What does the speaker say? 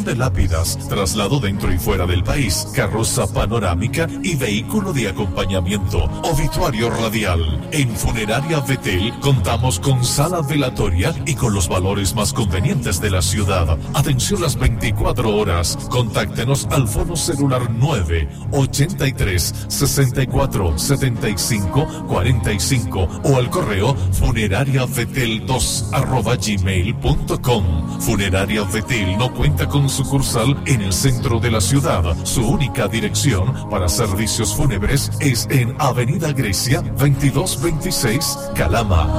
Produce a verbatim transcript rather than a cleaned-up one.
de lápidas, traslado dentro y fuera del país, carroza panorámica y vehículo de acompañamiento, obituario radial. En Funeraria Betel contamos con sala velatoria y con los valores más convenientes de la ciudad. Atención las veinticuatro horas. Contáctenos al fono celular nueve ochenta y tres sesenta y cuatro setenta y cinco cuarenta y cinco o al correo funerariabetel dos arroba gmail punto com. Funeraria Betel no cuenta con sucursal en el centro de la ciudad. Su única dirección para servicios fúnebres es en Avenida Grecia veintidós veintiséis, Calama.